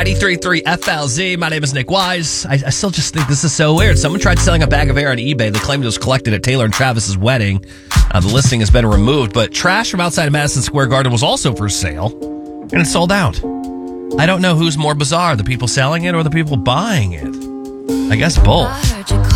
93.3 FLZ. My name is Nick Wise. I still just think this is so weird. Someone tried selling a bag of air on eBay. They claimed it was collected at Taylor and Travis's wedding. The listing has been removed, but trash from outside of Madison Square Garden was also for sale, and it sold out. I don't know who's more bizarre, the people selling it or the people buying it. I guess both.